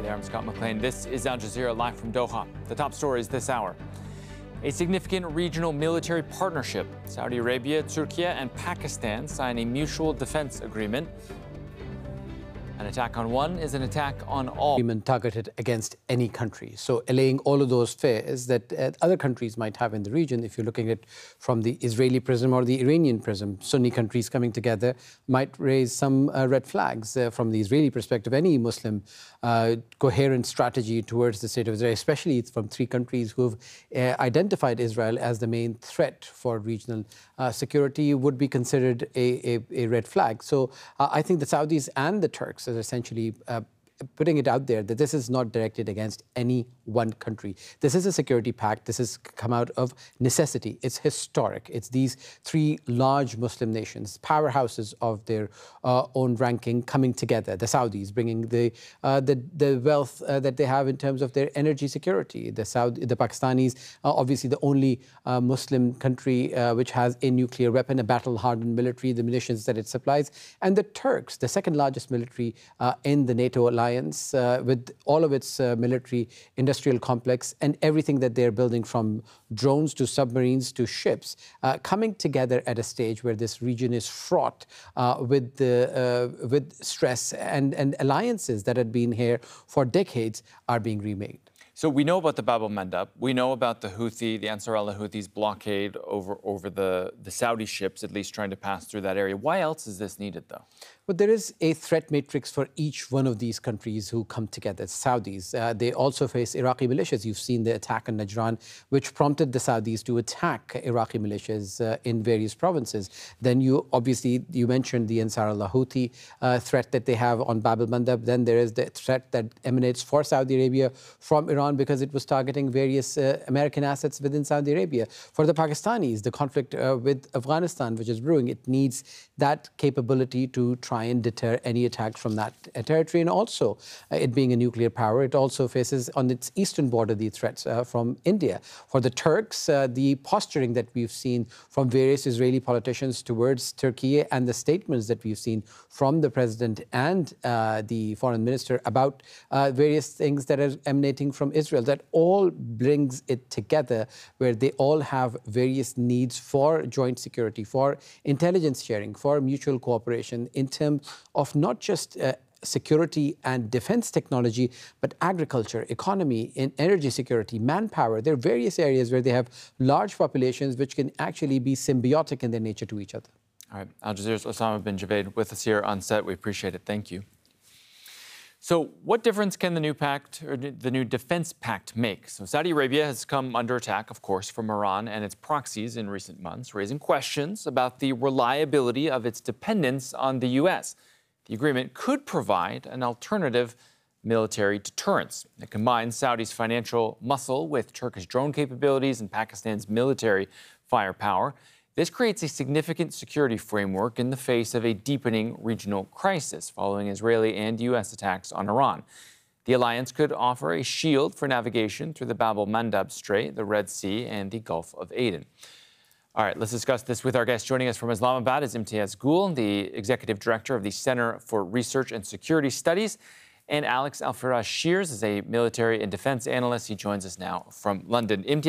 there, I'm Scott McLean. This is Al Jazeera live from Doha. The top stories this hour. A significant regional military partnership. Saudi Arabia, Turkey, and Pakistan sign a mutual defense agreement. An attack on one is an attack on all. Agreement targeted against any country. So allaying all of those fears that other countries might have in the region, if you're looking at from the Israeli prism or the Iranian prism, Sunni countries coming together might raise some red flags from the Israeli perspective. Any Muslim coherent strategy towards the state of Israel, especially from three countries who've identified Israel as the main threat for regional security, would be considered a red flag. So I think the Saudis and the Turks are essentially putting it out there that this is not directed against any one country. This is a security pact. This has come out of necessity. It's historic. It's these three large Muslim nations, powerhouses of their own ranking, coming together. The Saudis bringing the wealth that they have in terms of their energy security. The Pakistanis, obviously the only Muslim country which has a nuclear weapon, a battle-hardened military, the munitions that it supplies, and the Turks, the second largest military in the NATO alliance, with all of its military industrial complex and everything that they're building, from drones to submarines to ships, coming together at a stage where this region is fraught with stress, and alliances that had been here for decades are being remade. So we know about the Bab al-Mandab. We know about the Ansar al-Houthis blockade over the Saudi ships, at least trying to pass through that area. Why else is this needed, though? But there is a threat matrix for each one of these countries who come together. Saudis, they also face Iraqi militias. You've seen the attack on Najran, which prompted the Saudis to attack Iraqi militias in various provinces. Then you mentioned the Ansar al-Houthi threat that they have on Bab al-Mandab. Then there is the threat that emanates for Saudi Arabia from Iran because it was targeting various American assets within Saudi Arabia. For the Pakistanis, the conflict with Afghanistan, which is brewing, it needs that capability to try and deter any attacks from that territory. And also, it being a nuclear power, it also faces on its eastern border the threats from India. For the Turks, the posturing that we've seen from various Israeli politicians towards Turkey, and the statements that we've seen from the president and the foreign minister about various things that are emanating from Israel, that all brings it together, where they all have various needs for joint security, for intelligence sharing, for mutual cooperation in terms of not just security and defense technology, but agriculture, economy, in energy security, manpower. There are various areas where they have large populations which can actually be symbiotic in their nature to each other. All right, Al Jazeera's Osama bin Javaid with us here on set. We appreciate it. Thank you. So what difference can the new pact, or the new defense pact, make? So Saudi Arabia has come under attack, of course, from Iran and its proxies in recent months, raising questions about the reliability of its dependence on the U.S. The agreement could provide an alternative military deterrence. It combines Saudi's financial muscle with Turkish drone capabilities and Pakistan's military firepower. This creates a significant security framework in the face of a deepening regional crisis following Israeli and U.S. attacks on Iran. The alliance could offer a shield for navigation through the Bab al-Mandab Strait, the Red Sea, and the Gulf of Aden. All right, let's discuss this with our guest. Joining us from Islamabad is Imtiaz Gul, the executive director of the Center for Research and Security Studies, and Alex Al-Firaj Shears is a military and defense analyst. He joins us now from London. Imtiaz,